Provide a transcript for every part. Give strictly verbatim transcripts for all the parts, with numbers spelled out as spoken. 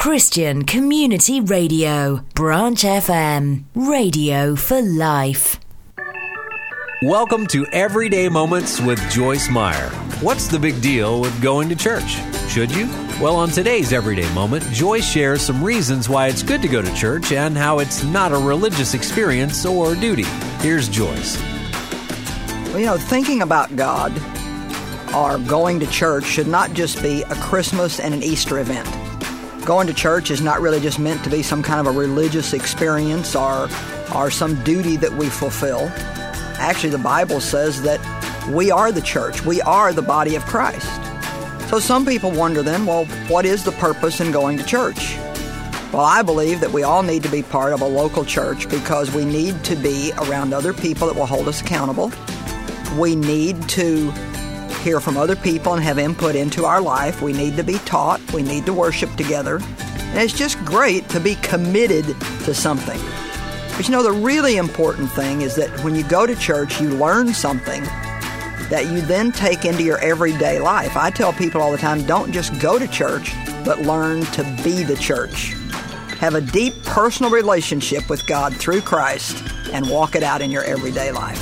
Christian Community Radio, Branch F M, radio for life. Welcome to Everyday Moments with Joyce Meyer. What's the big deal with going to church? Should you? Well, on today's Everyday Moment, Joyce shares some reasons why it's good to go to church and how it's not a religious experience or duty. Here's Joyce. Well, you know, thinking about God or going to church should not just be a Christmas and an Easter event. Going to church is not really just meant to be some kind of a religious experience or, or some duty that we fulfill. Actually, the Bible says that we are the church. We are the body of Christ. So some people wonder then, well, what is the purpose in going to church? Well, I believe that we all need to be part of a local church because we need to be around other people that will hold us accountable. We need to hear from other people and have input into our life. We need to be taught. We need to worship together. And it's just great to be committed to something. But you know, the really important thing is that when you go to church, you learn something that you then take into your everyday life. I tell people all the time, don't just go to church, but learn to be the church. Have a deep personal relationship with God through Christ and walk it out in your everyday life.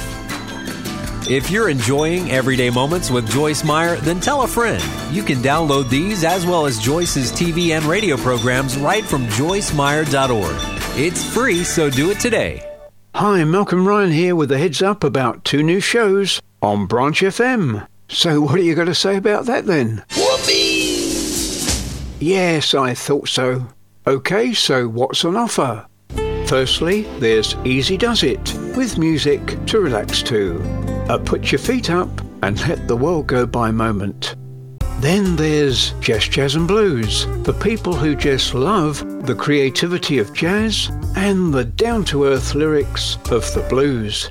If you're enjoying Everyday Moments with Joyce Meyer, then tell a friend. You can download these as well as Joyce's T V and radio programs right from joyce meyer dot org. It's free, so do it today. Hi, Malcolm Ryan here with a heads up about two new shows on Branch F M. So what are you going to say about that then? Whoopee! Yes, I thought so. Okay, so what's on offer? Firstly, there's Easy Does It, with music to relax to. A put your feet up and let the world go by moment. Then there's Just Jazz and Blues, for people who just love the creativity of jazz and the down-to-earth lyrics of the blues.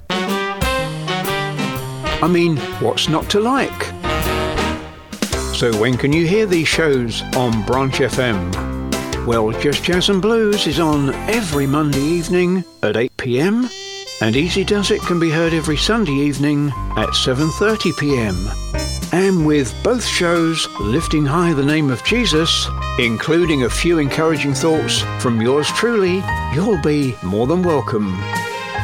I mean, what's not to like? So when can you hear these shows on Branch F M? Well, Just Jazz and Blues is on every Monday evening at eight p.m. and Easy Does It can be heard every Sunday evening at seven thirty p.m. And with both shows lifting high the name of Jesus, including a few encouraging thoughts from yours truly, you'll be more than welcome.